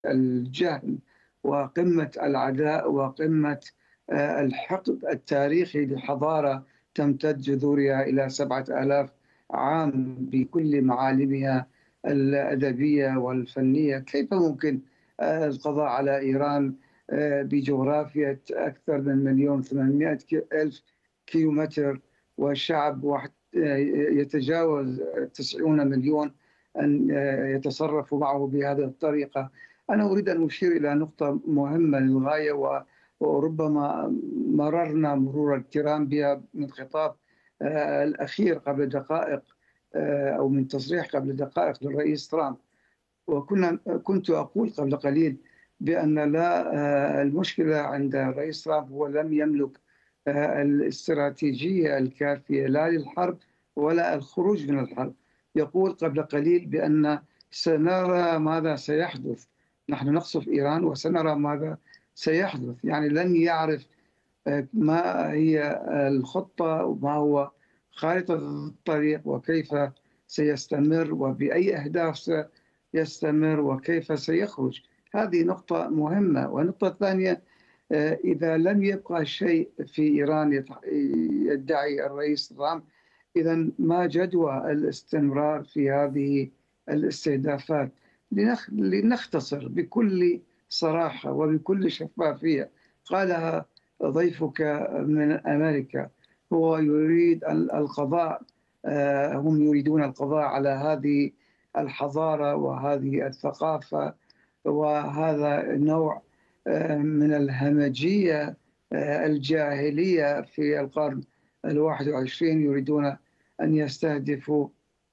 الجهل وقمة العداء وقمة الحقد التاريخي لحضارة تمتد جذورها إلى 7000 عام بكل معالمها الأدبية والفنية. كيف ممكن القضاء على إيران بجغرافيا أكثر من 1,800,000 كيلومتر وشعب يتجاوز 90 مليون أن يتصرفوا معه بهذه الطريقة؟ أنا أريد أن أشير إلى نقطة مهمة للغاية وربما مررنا مرور الكرام بها من خطاب الأخير قبل دقائق أو من تصريح قبل دقائق للرئيس ترامب. كنت أقول قبل قليل بأن لا المشكلة عند الرئيس ترامب هو لم يملك الاستراتيجية الكافية لا للحرب ولا الخروج من الحرب. يقول قبل قليل بأن سنرى ماذا سيحدث، نحن نقصف إيران وسنرى ماذا سيحدث. يعني لن يعرف ما هي الخطة وما هو خارطة الطريق وكيف سيستمر وبأي أهداف سيستمر وكيف سيخرج. هذه نقطة مهمة. والنقطة الثانية، إذا لم يبقى شيء في إيران يدعي الرئيس ترامب، إذا ما جدوى الاستمرار في هذه الاستهدافات؟ لنختصر بكل صراحة وبكل شفافية، قالها ضيفك من أمريكا، هو يريد القضاء، هم يريدون القضاء على هذه الحضارة وهذه الثقافة وهذا النوع من الهمجية الجاهلية في القرن 21. يريدون أن يستهدفوا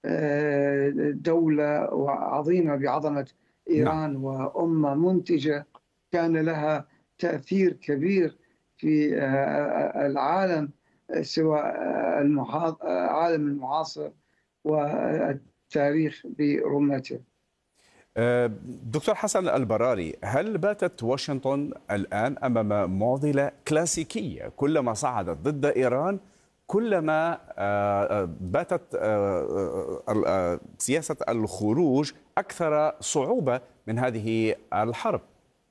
دولة عظيمة بعظمة نعم. إيران وأمة منتجة كان لها تأثير كبير في العالم، سواء العالم المعاصر والتاريخ برمته. دكتور حسن البراري، هل باتت واشنطن الآن أمام معضلة كلاسيكية؟ كلما صعدت ضد إيران كلما باتت سياسة الخروج أكثر صعوبة من هذه الحرب.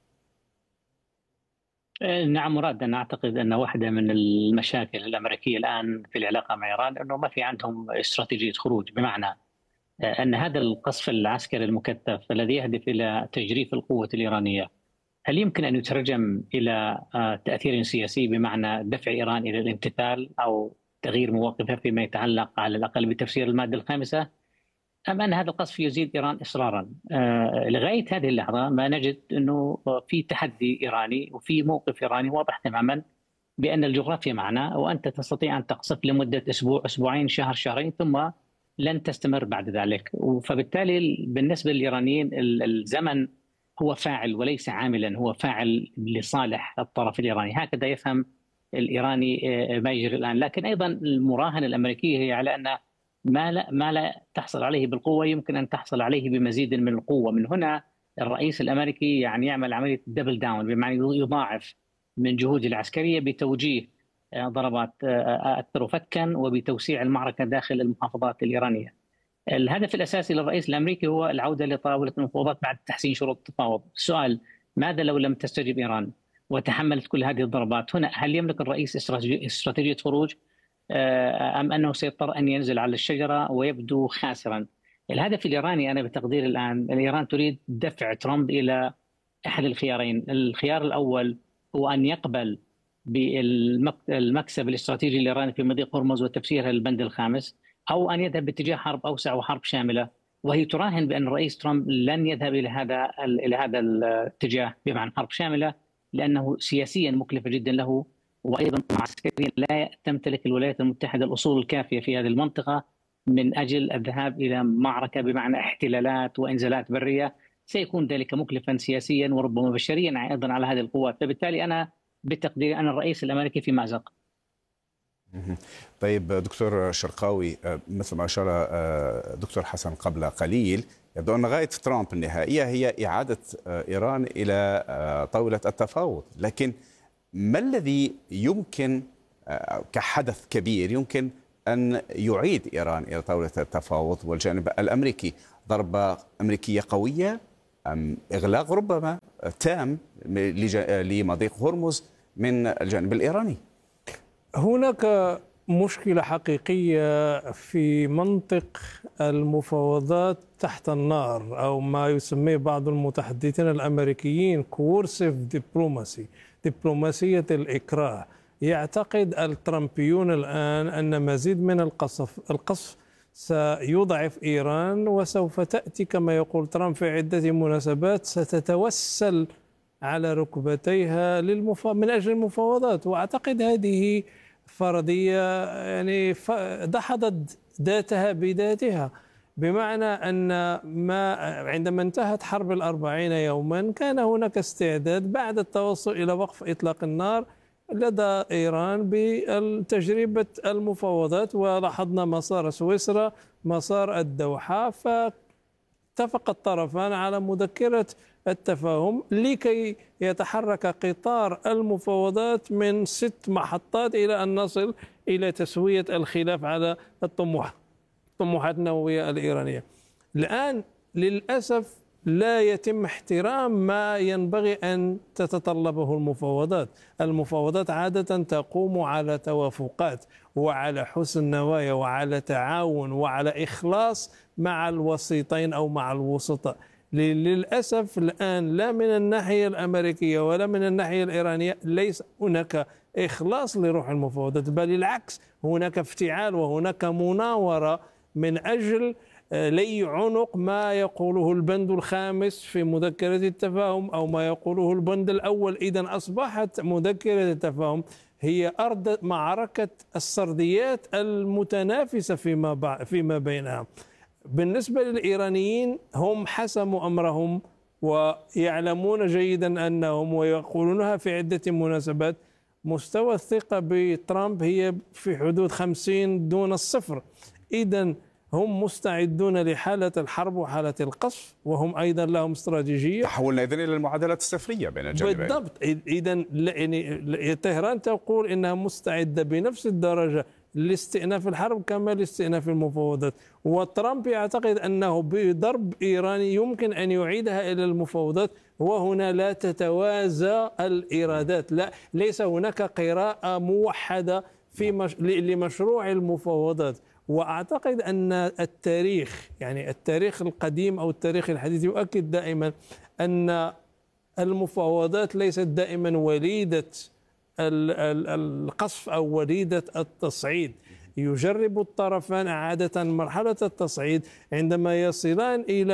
نعم مراد، أنا أعتقد أن واحدة من المشاكل الأمريكية الآن في العلاقة مع إيران أنه ما في عندهم استراتيجية خروج، بمعنى أن هذا القصف العسكري المكثف الذي يهدف إلى تجريف القوة الإيرانية هل يمكن أن يترجم إلى تأثير سياسي، بمعنى دفع إيران إلى الامتثال أو تغيير مواقفها فيما يتعلق على الأقل بتفسير المادة الخامسة، أم أن هذا القصف يزيد إيران إصرارا؟ لغاية هذه اللحظة ما نجد أنه في تحدي إيراني وفي موقف إيراني واضح تماما بأن الجغرافيا معنا، وأنت تستطيع أن تقصف لمدة أسبوع أسبوعين شهر شهرين ثم لن تستمر بعد ذلك. فبالتالي بالنسبة للإيرانيين الزمن هو فاعل وليس عاملا، هو فاعل لصالح الطرف الإيراني، هكذا يفهم الإيراني ما يجري الآن. لكن أيضا المراهنة الأمريكية هي على أن ما لا تحصل عليه بالقوة يمكن أن تحصل عليه بمزيد من القوة. من هنا الرئيس الأمريكي يعني يعمل عملية دبل داون، بمعنى يضاعف من جهوده العسكرية بتوجيه ضربات أكثر فكا وبتوسيع المعركة داخل المحافظات الإيرانية. الهدف الأساسي للرئيس الأمريكي هو العودة لطاولة المفاوضات بعد تحسين شروط التفاوض. السؤال: ماذا لو لم تستجب إيران وتحملت كل هذه الضربات؟ هنا هل يملك الرئيس استراتيجية خروج أم أنه سيضطر أن ينزل على الشجرة ويبدو خاسرا؟ الهدف الإيراني أنا بتقدير الآن، إيران تريد دفع ترامب إلى أحد الخيارين. الخيار الأول هو أن يقبل بالمكسب الاستراتيجي الإيراني في مضيق هرمز وتفسيرها للبند الخامس، أو أن يذهب باتجاه حرب أوسع وحرب شاملة، وهي تراهن بأن الرئيس ترامب لن يذهب إلى هذا الاتجاه بمعنى حرب شاملة، لأنه سياسيا مكلفة جدا له، وأيضا عسكريا لا تمتلك الولايات المتحدة الأصول الكافية في هذه المنطقة من أجل الذهاب إلى معركة بمعنى احتلالات وإنزالات برية. سيكون ذلك مكلفا سياسيا وربما بشريا أيضا على هذه القوات. فبالتالي أنا بتقديري أن الرئيس الأمريكي في مأزق. طيب دكتور شرقاوي، مثل ما أشار دكتور حسن قبل قليل، يبدو أن غاية ترامب النهائية هي إعادة إيران إلى طاولة التفاوض، لكن ما الذي يمكن كحدث كبير يمكن أن يعيد إيران إلى طاولة التفاوض والجانب الأمريكي؟ ضربة أمريكية قوية أم إغلاق ربما تام لمضيق هرمز من الجانب الإيراني؟ هناك مشكلة حقيقية في منطق المفاوضات تحت النار، أو ما يسميه بعض المتحدثين الأمريكيين coercive diplomacy، دبلوماسية الإكراه. يعتقد الترامبيون الآن أن مزيد من القصف سيضعف إيران، وسوف تأتي كما يقول ترامب في عدة مناسبات ستتوسل على ركبتيها من أجل المفاوضات. وأعتقد هذه فرضية يعني دحضت ذاتها بذاتها، بمعنى أن عندما انتهت حرب 40 يوما كان هناك استعداد بعد التوصل إلى وقف إطلاق النار لدى إيران بتجربة المفاوضات، ولاحظنا مسار سويسرا، مسار الدوحة، فاتفق الطرفان على مذكرة التفاهم لكي يتحرك قطار المفاوضات من 6 محطات إلى أن نصل إلى تسوية الخلاف على الطموحات النووية الإيرانية. الآن للأسف لا يتم احترام ما ينبغي أن تتطلبه المفاوضات. المفاوضات عادة تقوم على توافقات وعلى حسن نوايا وعلى تعاون وعلى إخلاص مع الوسيطين أو مع الوسطاء. للأسف الآن لا من الناحية الأمريكية ولا من الناحية الإيرانية ليس هناك إخلاص لروح المفاوضات، بل العكس، هناك افتعال وهناك مناورة من أجل لي عنق ما يقوله البند الخامس في مذكرة التفاهم أو ما يقوله البند الأول. إذن أصبحت مذكرة التفاهم هي أرض معركة السرديات المتنافسة فيما بينها. بالنسبة للإيرانيين هم حسموا أمرهم ويعلمون جيدا أنهم، ويقولونها في عدة مناسبات، مستوى الثقة بترامب هي في حدود 50 دون الصفر. إذن هم مستعدون لحالة الحرب وحالة القصف، وهم أيضا لهم استراتيجية. تحولنا إذن إلى المعادلات الصفرية بين الجانبين. بالضبط. إذن يعني طهران تقول إنها مستعدة بنفس الدرجة لاستئناف الحرب كما لاستئناف المفاوضات، وترامب يعتقد أنه بضرب إيراني يمكن أن يعيدها إلى المفاوضات، وهنا لا تتوازى الإيرادات. ليس هناك قراءة موحدة لمشروع المفاوضات. وأعتقد أن التاريخ، يعني التاريخ القديم أو التاريخ الحديث، يؤكد دائما أن المفاوضات ليست دائما وليدة القصف أو وليدة التصعيد. يجرب الطرفان عادة مرحلة التصعيد عندما يصلان إلى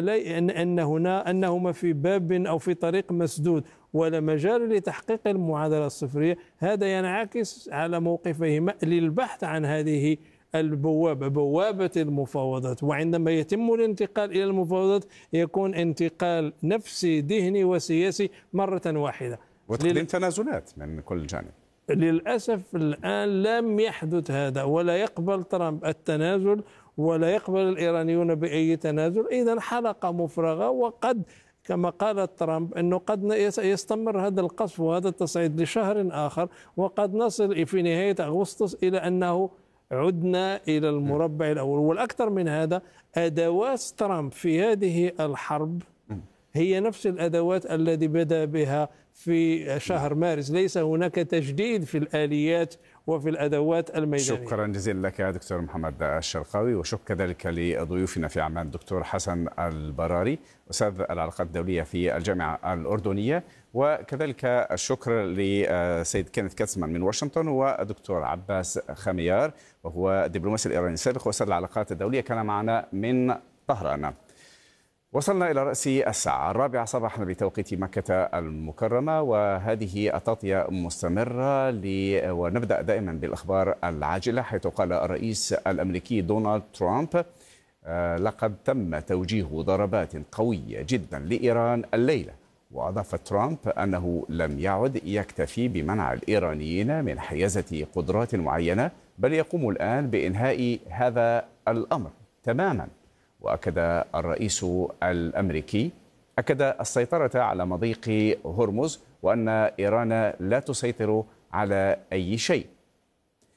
أنهما في باب أو في طريق مسدود ولا مجال لتحقيق المعادلة الصفرية. هذا ينعكس على موقفهما للبحث عن هذه البوابة، بوابة المفاوضات. وعندما يتم الانتقال إلى المفاوضات يكون انتقال نفسي ذهني وسياسي مرة واحدة، وتقديم تنازلات من كل جانب. للأسف الآن لم يحدث هذا، ولا يقبل ترامب التنازل ولا يقبل الإيرانيون بأي تنازل. إذن حلقة مفرغة، وقد كما قال ترامب أنه قد يستمر هذا القصف وهذا التصعيد لشهر آخر، وقد نصل في نهاية أغسطس إلى أنه عدنا إلى المربع الأول. والأكثر من هذا، أدوات ترامب في هذه الحرب هي نفس الأدوات التي بدأ بها في شهر مارس. ليس هناك تجديد في الآليات وفي الأدوات الميدانية. شكرا جزيلا لك يا دكتور محمد الشرقاوي، وشكرا كذلك لضيوفنا في عمان الدكتور حسن البراري أستاذ العلاقات الدولية في الجامعة الأردنية، وكذلك الشكر لسيد كينيث كاتسمان من واشنطن، والدكتور عباس خميار وهو الدبلوماسي الإيراني السابق وأستاذ العلاقات الدولية كان معنا من طهران. وصلنا إلى رأس الساعة 4 صباحا بتوقيت مكة المكرمة، وهذه التغطية مستمرة ونبدأ دائما بالأخبار العاجلة، حيث قال الرئيس الأمريكي دونالد ترامب لقد تم توجيه ضربات قوية جدا لإيران الليلة. وأضاف ترامب أنه لم يعد يكتفي بمنع الإيرانيين من حيازة قدرات معينة، بل يقوم الآن بإنهاء هذا الأمر تماما. وأكد الرئيس الأمريكي السيطرة على مضيق هرمز، وأن إيران لا تسيطر على أي شيء.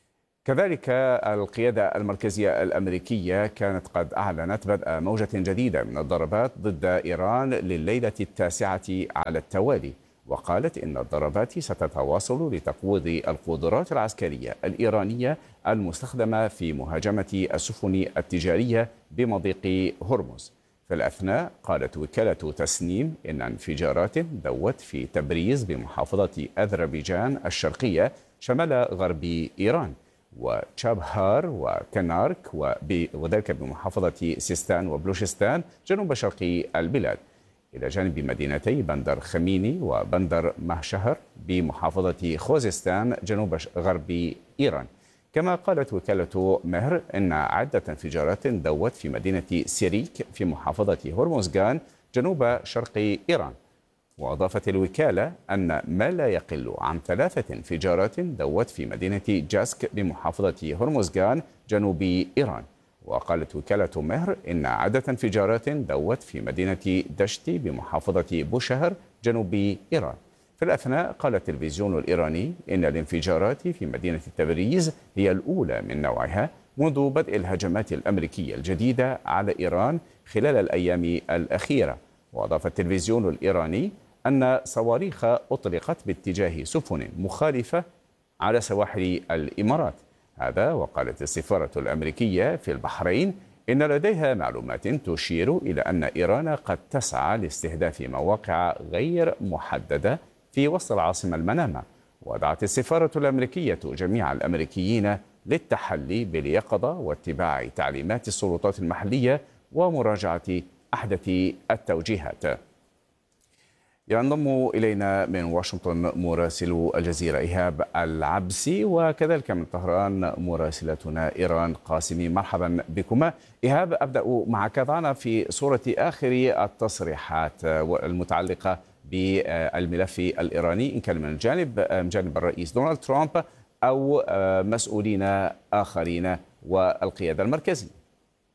كذلك القيادة المركزية الأمريكية كانت قد أعلنت بدء موجة جديدة من الضربات ضد إيران لليلة التاسعة على التوالي، وقالت إن الضربات ستتواصل لتقويض القدرات العسكرية الإيرانية المستخدمة في مهاجمة السفن التجارية بمضيق هرمز. في الأثناء قالت وكالة تسنيم إن انفجارات دوت في تبريز بمحافظة أذربيجان الشرقية شمال غرب إيران، وتشابهار وكنارك وذلك بمحافظة سيستان وبلوشستان جنوب شرق البلاد، إلى جانب مدينتي بندر خميني وبندر مهشهر بمحافظة خوزستان جنوب غرب إيران. كما قالت وكالة مهر إن عدة انفجارات دوت في مدينة سيريك في محافظة هرمزغان جنوب شرق إيران. وأضافت الوكالة أن ما لا يقل عن 3 انفجارات دوت في مدينة جاسك بمحافظة هرمزغان جنوب إيران. وقالت وكالة مهر إن عدة انفجارات دوت في مدينة دشتي بمحافظة بوشهر جنوب إيران. في الأثناء قال التلفزيون الإيراني إن الانفجارات في مدينة تبريز هي الأولى من نوعها منذ بدء الهجمات الأمريكية الجديدة على إيران خلال الأيام الأخيرة. وأضاف التلفزيون الإيراني أن صواريخ أطلقت باتجاه سفن مخالفة على سواحل الإمارات. هذا وقالت السفارة الأمريكية في البحرين إن لديها معلومات تشير إلى أن إيران قد تسعى لاستهداف مواقع غير محددة في وسط العاصمة المنامة. ودعت السفارة الأمريكية جميع الأمريكيين للتحلي باليقظة واتباع تعليمات السلطات المحلية ومراجعة أحدث التوجيهات. ينضم إلينا من واشنطن مراسل الجزيرة إيهاب العبسي، وكذلك من طهران مراسلتنا إيران قاسمي. مرحبا بكما. إيهاب، أبدأ معك. ضعنا في صورة آخر التصريحات المتعلقة بالملف الإيراني، إن كان من جانب الرئيس دونالد ترامب أو مسؤولين آخرين والقيادة المركزية.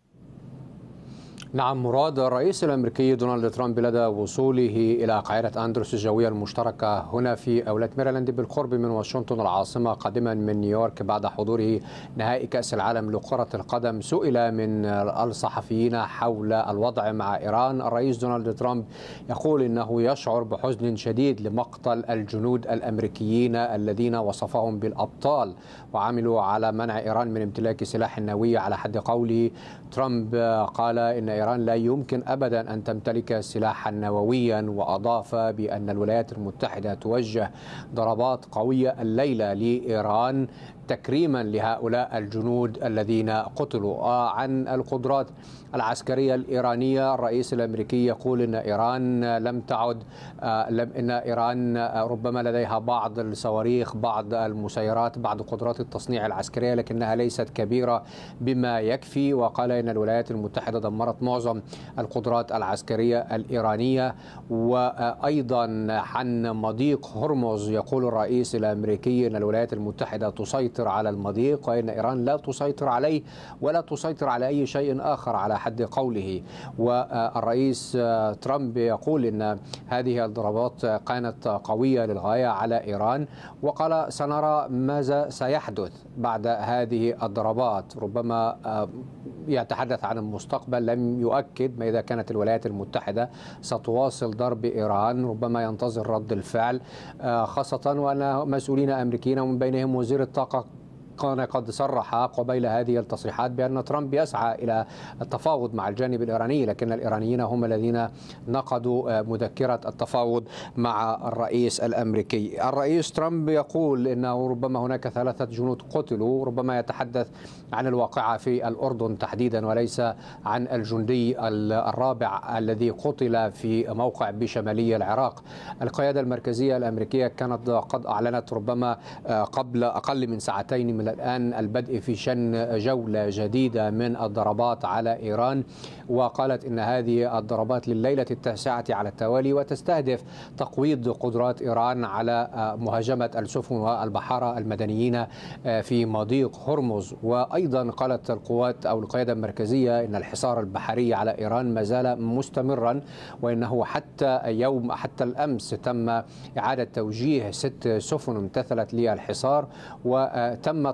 نعم مراد، الرئيس الأمريكي دونالد ترامب لدى وصوله إلى قاعدة أندروس الجوية المشتركة هنا في أولاة ميريلاند بالقرب من واشنطن العاصمة قادما من نيويورك بعد حضوره نهائي كأس العالم لكرة القدم، سئل من الصحفيين حول الوضع مع إيران. الرئيس دونالد ترامب يقول إنه يشعر بحزن شديد لمقتل الجنود الأمريكيين الذين وصفهم بالأبطال وعملوا على منع إيران من امتلاك سلاح نووي. على حد قوله ترامب قال إن إيران لا يمكن أبدا أن تمتلك سلاحا نوويا، وأضاف بأن الولايات المتحدة توجه ضربات قوية الليلة لإيران تكريما لهؤلاء الجنود الذين قتلوا. عن القدرات العسكرية الإيرانية، الرئيس الأمريكي يقول إن إيران لم تعد إن إيران ربما لديها بعض الصواريخ، بعض المسيرات، بعض قدرات التصنيع العسكرية، لكنها ليست كبيرة بما يكفي. وقال إن الولايات المتحدة دمرت معظم القدرات العسكرية الإيرانية. وأيضا عن مضيق هرمز يقول الرئيس الأمريكي إن الولايات المتحدة تسيطر على المضيق وإن إيران لا تسيطر عليه ولا تسيطر على أي شيء آخر على حد قوله. والرئيس ترامب يقول إن هذه الضربات كانت قوية للغاية على إيران، وقال سنرى ماذا سيحدث بعد هذه الضربات. ربما يتحدث عن المستقبل، لم يؤكد ما إذا كانت الولايات المتحدة ستواصل ضرب إيران، ربما ينتظر رد الفعل، خاصة وأن مسؤولين أمريكيين ومن بينهم وزير الطاقة كان قد صرح قبيل هذه التصريحات بأن ترامب يسعى إلى التفاوض مع الجانب الإيراني، لكن الإيرانيين هم الذين نقضوا مذكرة التفاوض مع الرئيس الأمريكي. الرئيس ترامب يقول إنه ربما هناك 3 جنود قتلوا، ربما يتحدث عن الواقعة في الأردن تحديدا وليس عن الجندي الرابع الذي قتل في موقع بشمالي العراق. القيادة المركزية الأمريكية كانت قد أعلنت ربما قبل أقل من ساعتين من الآن البدء في شن جولة جديدة من الضربات على إيران، وقالت إن هذه الضربات لليلة التاسعة على التوالي وتستهدف تقويض قدرات إيران على مهاجمة السفن والبحارة المدنيين في مضيق هرمز. وأيضا قالت القوات أو القيادة المركزية إن الحصار البحري على إيران ما زال مستمرا، وإنه حتى الأمس تم إعادة توجيه 6 سفن امتثلت للحصار، وتم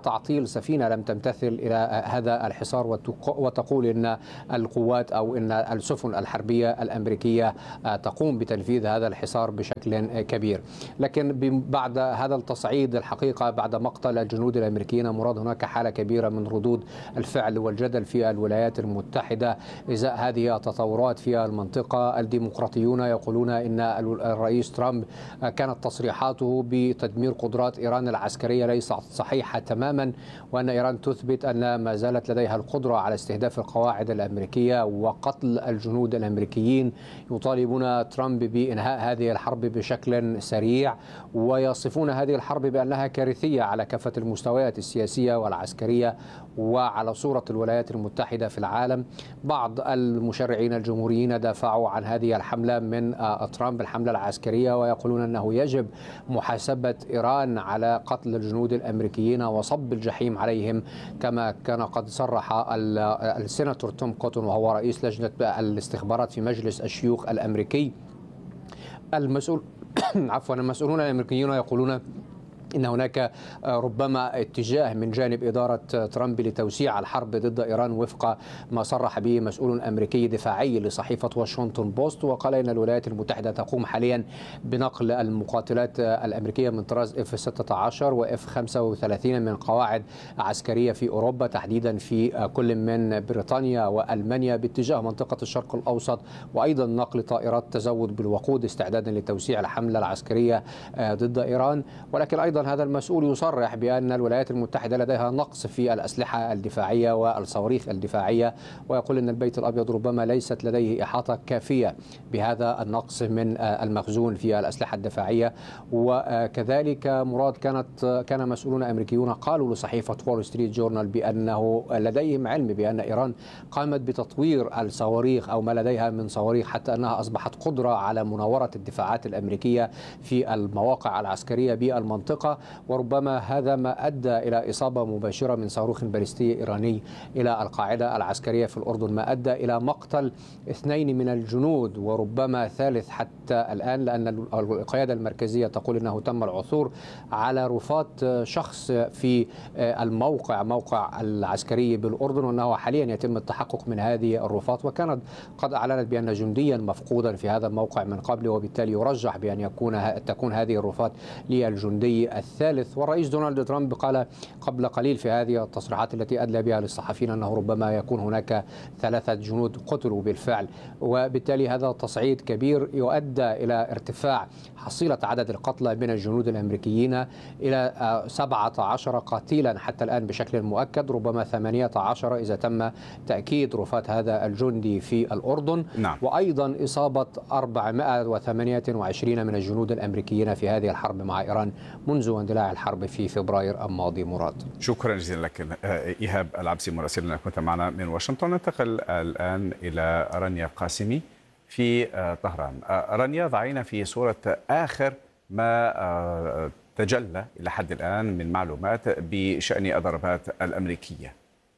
تعطيل سفينة لم تمتثل إلى هذا الحصار وتقول إن القوات أو إن السفن الحربية الأمريكية تقوم بتنفيذ هذا الحصار بشكل كبير. لكن بعد هذا التصعيد الحقيقة بعد مقتل الجنود الأمريكيين مراد هناك حالة كبيرة من ردود الفعل والجدل في الولايات المتحدة إزاء هذه التطورات في المنطقة. الديمقراطيون يقولون إن الرئيس ترامب كانت تصريحاته بتدمير قدرات إيران العسكرية ليست صحيحة تماما، وأن إيران تثبت أن ما زالت لديها القدرة على استهداف القواعد الأمريكية وقتل الجنود الأمريكيين. يطالبون ترامب بإنهاء هذه الحرب بشكل سريع، ويصفون هذه الحرب بأنها كارثية على كافة المستويات السياسية والعسكرية وعلى صورة الولايات المتحدة في العالم. بعض المشرعين الجمهوريين دافعوا عن هذه الحملة من ترامب، الحملة العسكرية، ويقولون أنه يجب محاسبة إيران على قتل الجنود الأمريكيين وصب الجحيم عليهم، كما كان قد صرح السيناتور توم كوتون وهو رئيس لجنة الاستخبارات في مجلس الشيوخ الأمريكي. المسؤولون الأمريكيون يقولون إن هناك ربما اتجاه من جانب إدارة ترامب لتوسيع الحرب ضد إيران وفق ما صرح به مسؤول أمريكي دفاعي لصحيفة واشنطن بوست، وقال إن الولايات المتحدة تقوم حاليا بنقل المقاتلات الأمريكية من طراز F-16 و F-35 من قواعد عسكرية في أوروبا، تحديدا في كل من بريطانيا وألمانيا باتجاه منطقة الشرق الأوسط، وأيضا نقل طائرات تزود بالوقود استعدادا لتوسيع الحملة العسكرية ضد إيران. ولكن أيضا هذا المسؤول يصرح بأن الولايات المتحدة لديها نقص في الأسلحة الدفاعية والصواريخ الدفاعية، ويقول أن البيت الأبيض ربما ليست لديه إحاطة كافية بهذا النقص من المخزون في الأسلحة الدفاعية. وكذلك مراد كان مسؤولون أمريكيون قالوا لصحيفة وول ستريت جورنال بأنه لديهم علم بأن إيران قامت بتطوير الصواريخ أو ما لديها من صواريخ حتى أنها أصبحت قدرة على مناورة الدفاعات الأمريكية في المواقع العسكرية بالمنطقة، وربما هذا ما أدى إلى إصابة مباشرة من صاروخ باليستي إيراني إلى القاعدة العسكرية في الأردن، ما أدى إلى مقتل 2 من الجنود وربما ثالث حتى الآن، لأن القيادة المركزية تقول أنه تم العثور على رفات شخص في موقع العسكري بالأردن، وأنه حاليا يتم التحقق من هذه الرفات، وكانت قد أعلنت بأن جنديا مفقودا في هذا الموقع من قبل، وبالتالي يرجح بأن تكون هذه الرفات للجندي الثالث. والرئيس دونالد ترامب قال قبل قليل في هذه التصريحات التي أدلى بها للصحفيين أنه ربما يكون هناك 3 جنود قتلوا بالفعل، وبالتالي هذا تصعيد كبير يؤدى إلى ارتفاع حصيلة عدد القتلى من الجنود الأمريكيين إلى 17 قتيلا حتى الآن بشكل مؤكد، ربما 18 إذا تم تأكيد رفات هذا الجندي في الأردن. نعم. وأيضا إصابة 428 من الجنود الأمريكيين في هذه الحرب مع إيران منذ اندلاع الحرب في فبراير الماضي. مراد، شكرا جزيلا لك. إيهاب العبسي مراسلنا كنت معنا من واشنطن. ننتقل الآن إلى رانيا قاسمي في طهران. رانيا، ضعينا في صورة آخر ما تجلى إلى حد الآن من معلومات بشأن الضربات الأمريكية.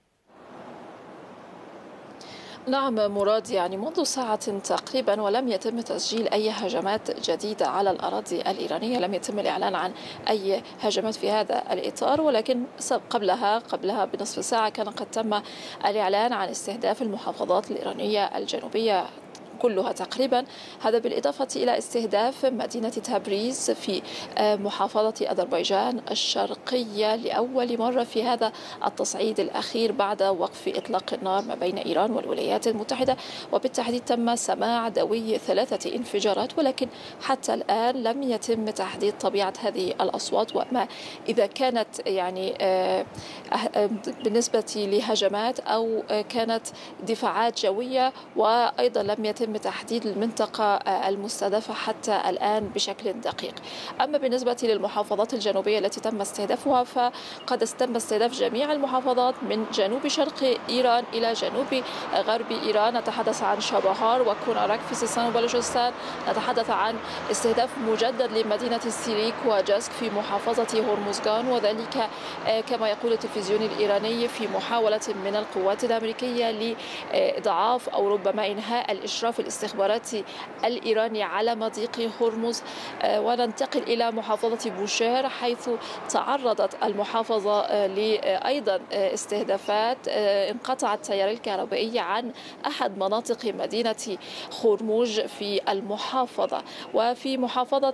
نعم مراد، يعني منذ ساعة تقريبا ولم يتم تسجيل أي هجمات جديدة على الأراضي الإيرانية، لم يتم الإعلان عن أي هجمات في هذا الإطار، ولكن قبلها بنصف ساعة كان قد تم الإعلان عن استهداف المحافظات الإيرانية الجنوبية كلها تقريبا، هذا بالإضافة إلى استهداف مدينة تبريز في محافظة أذربيجان الشرقية لأول مرة في هذا التصعيد الأخير بعد وقف إطلاق النار ما بين إيران والولايات المتحدة، وبالتحديد تم سماع دوي 3 انفجارات، ولكن حتى الآن لم يتم تحديد طبيعة هذه الأصوات وما إذا كانت يعني بالنسبة لهجمات أو كانت دفاعات جوية، وأيضا لم يتم تحديد المنطقة المستهدفة حتى الآن بشكل دقيق. أما بالنسبة للمحافظات الجنوبية التي تم استهدافها فقد تم استهداف جميع المحافظات من جنوب شرق إيران إلى جنوب غرب إيران. نتحدث عن شابهار وكونارك في سيستان وبلوچستان، نتحدث عن استهداف مجدد لمدينة السيريك وجاسك في محافظة هرمزغان، وذلك كما يقول التلفزيون الإيراني في محاولة من القوات الأمريكية لإضعاف أو ربما إنهاء الإشراف الإشراف الاستخباراتي الإيراني على مضيق هرمز. وننتقل إلى محافظة بوشير، حيث تعرضت المحافظة أيضا استهدافات. انقطع التيار الكهربائي عن أحد مناطق مدينة خرموج في المحافظة. وفي محافظة